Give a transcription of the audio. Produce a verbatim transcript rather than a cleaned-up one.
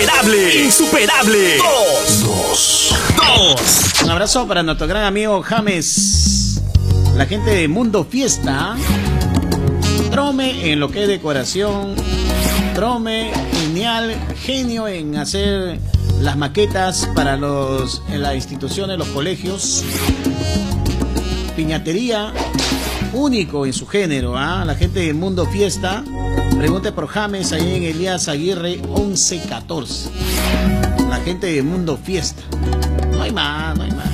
Insuperable, insuperable. Dos, dos, dos. Un abrazo para nuestro gran amigo James, la gente de Mundo Fiesta. Trome en lo que es decoración. Trome, genial, genio en hacer las maquetas para los en las instituciones, los colegios. Piñatería, único en su género, ¿ah? La gente de Mundo Fiesta. Pregunte por James ahí en Elías Aguirre once catorce. La gente de Mundo Fiesta. No hay más, no hay más.